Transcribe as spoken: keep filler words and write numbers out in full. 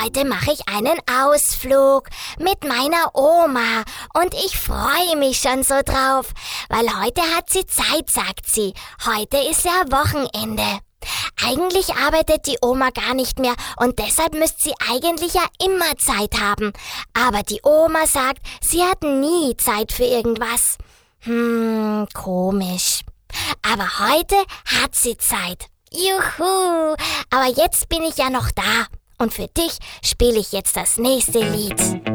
heute mache ich einen Ausflug mit meiner Oma und ich freue mich schon so drauf, weil heute hat sie Zeit, sagt sie. Heute ist ja Wochenende. Eigentlich arbeitet die Oma gar nicht mehr und deshalb müsste sie eigentlich ja immer Zeit haben. Aber die Oma sagt, sie hat nie Zeit für irgendwas. Hm, komisch. Aber heute hat sie Zeit. Juhu! Aber jetzt bin ich ja noch da. Und für dich spiele ich jetzt das nächste Lied.